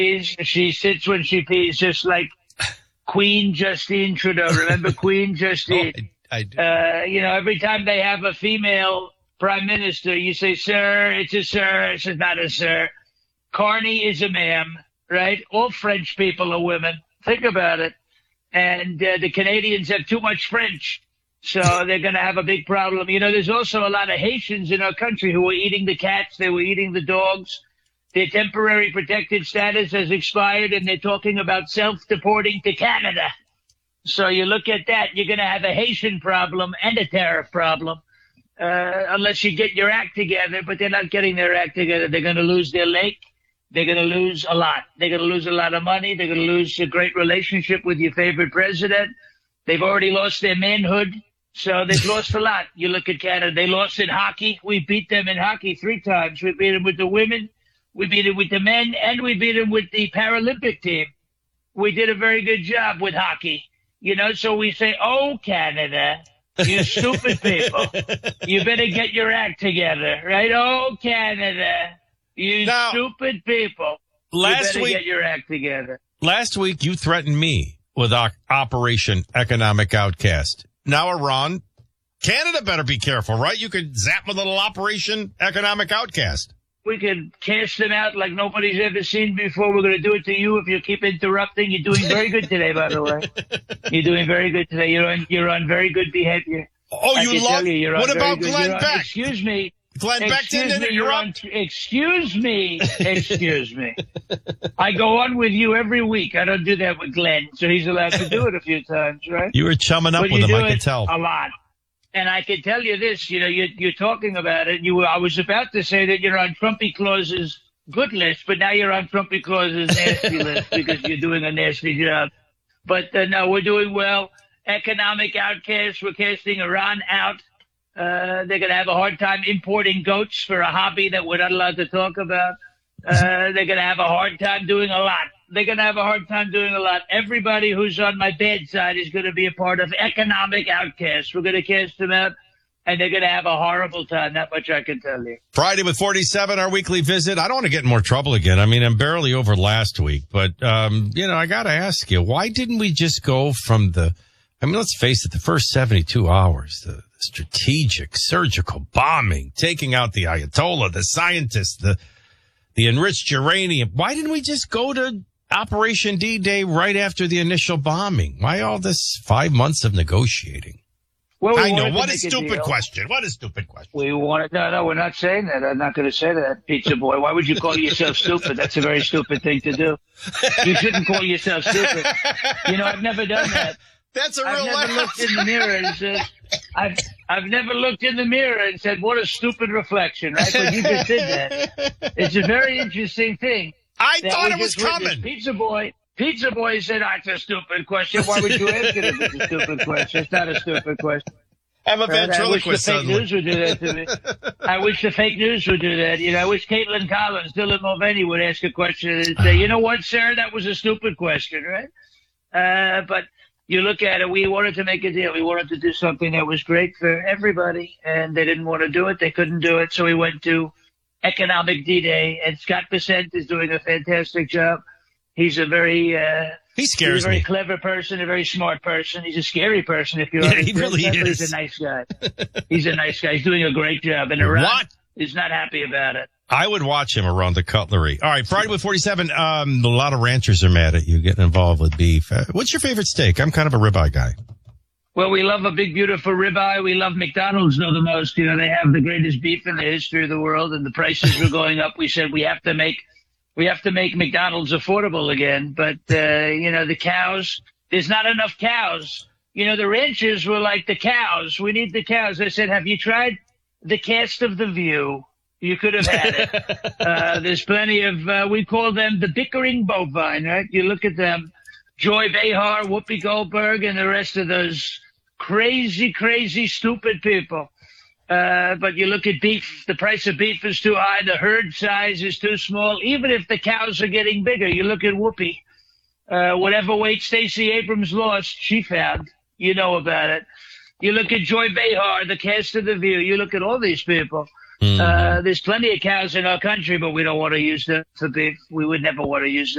She sits when she pees, just like Queen Justine Trudeau. Remember Queen Justine? I do. Every time they have a female prime minister, you say, sir, it's a sir, it's not a sir. Carney is a ma'am, right? All French people are women. Think about it. And the Canadians have too much French, so they're going to have a big problem. There's also a lot of Haitians in our country who are eating the cats. They were eating the dogs. Their temporary protected status has expired, and they're talking about self-deporting to Canada. So you look at that, you're going to have a Haitian problem and a tariff problem, unless you get your act together. But they're not getting their act together. They're going to lose their lake. They're going to lose a lot. They're going to lose a lot of money. They're going to lose a great relationship with your favorite president. They've already lost their manhood. So they've lost a lot. You look at Canada. They lost in hockey. We beat them in hockey 3 times. We beat them with the women. We beat them with the men. And we beat them with the Paralympic team. We did a very good job with hockey. So we say, oh, Canada, you stupid people. You better get your act together, right? Oh, Canada. You stupid people. Last you week, get your act together. Last week, you threatened me with Operation Economic Outcast. Now, Iran, Canada better be careful, right? You could zap a little Operation Economic Outcast. We could cast them out like nobody's ever seen before. We're going to do it to you if you keep interrupting. You're doing very good today, by the way. You're doing very good today. You're on very good behavior. Oh, you love? What about Glenn Beck? Excuse me. Glenn Beck didn't interrupt. Excuse me. I go on with you every week. I don't do that with Glenn, so he's allowed to do it a few times, right? You were chumming up with him, I could tell. A lot. And I can tell you this, you're talking about it. I was about to say that you're on Trumpy Claus's good list, but now you're on Trumpy Claus's nasty list because you're doing a nasty job. But no, we're doing well. Economic outcast. We're casting Iran out. They're going to have a hard time importing goats for a hobby that we're not allowed to talk about. They're going to have a hard time doing a lot. Everybody who's on my bad side is going to be a part of Economic Outcasts. We're going to cast them out, and they're going to have a horrible time. That much I can tell you. Friday with 47, our weekly visit. I don't want to get in more trouble again. I mean, I'm barely over last week, but, I got to ask you, why didn't we just go from let's face it, the first 72 hours, the strategic surgical bombing, taking out the Ayatollah, the scientists, the enriched uranium. Why didn't we just go to Operation D-Day right after the initial bombing? Why all this 5 months of negotiating? Well, I know. What a stupid question. We wanted, no, we're not saying that. I'm not going to say that, Pizza Boy. Why would you call yourself stupid? That's a very stupid thing to do. You shouldn't call yourself stupid. I've never done that. That's a real I've never looked in the mirror and said, I've never looked in the mirror and said, what a stupid reflection, right? But you just did that. It's a very interesting thing. I thought it was coming. Pizza Boy said, it's a stupid question. Why would you ask it if it's a stupid question? It's not a stupid question. I'm a ventriloquist. I wish the fake news would do that to me. I wish the fake news would do that. I wish Caitlin Collins, Dylan Mulvaney would ask a question and say, you know what, sir, that was a stupid question, right? But you look at it, we wanted to make a deal. We wanted to do something that was great for everybody, and they didn't want to do it. They couldn't do it, so we went to Economic D-Day, and Scott Bessent is doing a fantastic job. He's a very clever person, a very smart person. He's a scary person if you're he really is. He's a nice guy. He's doing a great job, and Iran is not happy about it. I would watch him around the cutlery. All right, Friday with 47. A lot of ranchers are mad at you getting involved with beef. What's your favorite steak? I'm kind of a ribeye guy. Well, we love a big, beautiful ribeye. We love McDonald's, though, the most. They have the greatest beef in the history of the world, and the prices were going up. We said we have to make McDonald's affordable again. But, the cows, there's not enough cows. The ranchers were like the cows. We need the cows. I said, have you tried the cast of The View? You could have had it. There's plenty of, we call them the bickering bovine, right? You look at them, Joy Behar, Whoopi Goldberg, and the rest of those crazy, crazy, stupid people. But you look at beef, the price of beef is too high. The herd size is too small. Even if the cows are getting bigger, you look at Whoopi, whatever weight Stacey Abrams lost, she found. You know about it. You look at Joy Behar, the cast of The View. You look at all these people. There's plenty of cows in our country, but we don't want to use them for beef. We would never want to use them.